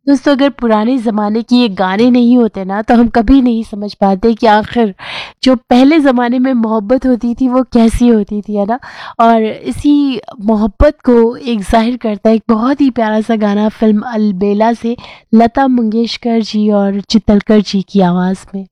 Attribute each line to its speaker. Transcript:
Speaker 1: दोस्तों, अगर पुराने ज़माने की ये गाने नहीं होते ना, तो हम कभी नहीं समझ पाते कि आखिर जो पहले ज़माने में मोहब्बत होती थी वो कैसी होती थी, है ना? और इसी मोहब्बत को एक ज़ाहिर करता है एक बहुत ही प्यारा सा गाना फ़िल्म अलबेला से, लता मंगेशकर जी और चित्तलकर जी की आवाज़ में।